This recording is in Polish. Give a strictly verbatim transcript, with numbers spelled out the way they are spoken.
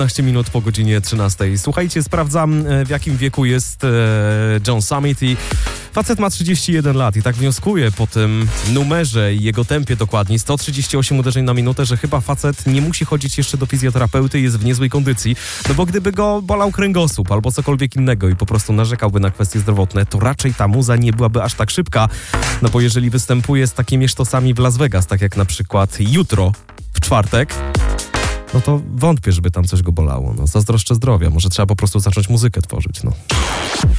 piętnaście minut po godzinie trzynastej. Słuchajcie, sprawdzam, w jakim wieku jest John Summit i facet ma trzydzieści jeden lat i tak wnioskuję po tym numerze i jego tempie dokładnie, sto trzydzieści osiem uderzeń na minutę, że chyba facet nie musi chodzić jeszcze do fizjoterapeuty i jest w niezłej kondycji, no bo gdyby go bolał kręgosłup albo cokolwiek innego i po prostu narzekałby na kwestie zdrowotne, to raczej ta muza nie byłaby aż tak szybka, no bo jeżeli występuje z takimi sztosami w Las Vegas, tak jak na przykład jutro, w czwartek, no to wątpię, żeby tam coś go bolało. No, zazdroszczę zdrowia. Może trzeba po prostu zacząć muzykę tworzyć, no.